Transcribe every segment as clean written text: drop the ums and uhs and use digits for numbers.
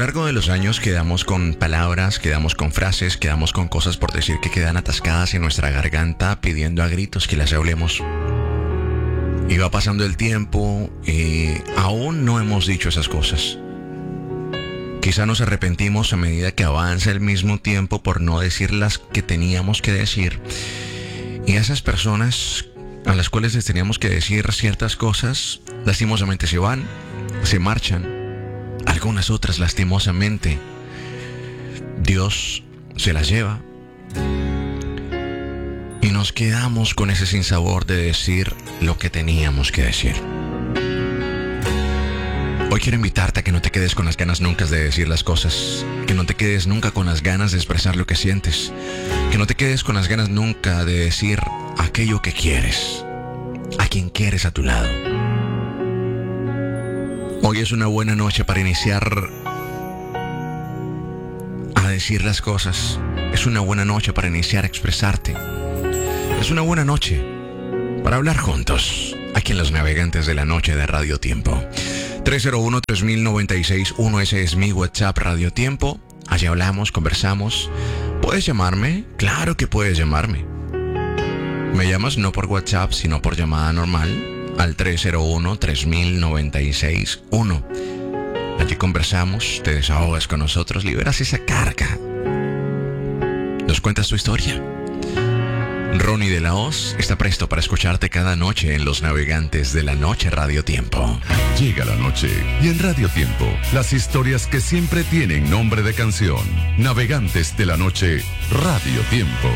largo de los años quedamos con palabras, quedamos con frases, quedamos con cosas por decir que quedan atascadas en nuestra garganta pidiendo a gritos que las hablemos. Y va pasando el tiempo y aún no hemos dicho esas cosas. Quizá nos arrepentimos a medida que avanza el mismo tiempo por no decir las que teníamos que decir. Y a esas personas a las cuales les teníamos que decir ciertas cosas, lastimosamente se van, se marchan. Algunas otras, lastimosamente, Dios se las lleva. Y nos quedamos con ese sinsabor de decir lo que teníamos que decir. Hoy quiero invitarte a que no te quedes con las ganas nunca de decir las cosas. Que no te quedes nunca con las ganas de expresar lo que sientes. Que no te quedes con las ganas nunca de decir aquello que quieres. A quien quieres a tu lado. Hoy es una buena noche para iniciar a decir las cosas. Es una buena noche para iniciar a expresarte. Es una buena noche para hablar juntos. Aquí en Los Navegantes de la Noche de Radio Tiempo. 301-3096-1, ese es mi WhatsApp Radio Tiempo. Allí hablamos, conversamos. ¿Puedes llamarme? Claro que puedes llamarme. Me llamas no por WhatsApp, sino por llamada normal al 301-3096-1. Allí conversamos, te desahogas con nosotros, liberas esa carga. Nos cuentas tu historia. Ronnie de la Hoz está presto para escucharte cada noche en Los Navegantes de la Noche Radio Tiempo. Llega la noche y en Radio Tiempo, las historias que siempre tienen nombre de canción. Navegantes de la Noche Radio Tiempo.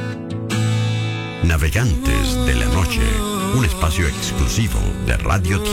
Navegantes de la Noche, un espacio exclusivo de Radio Tiempo.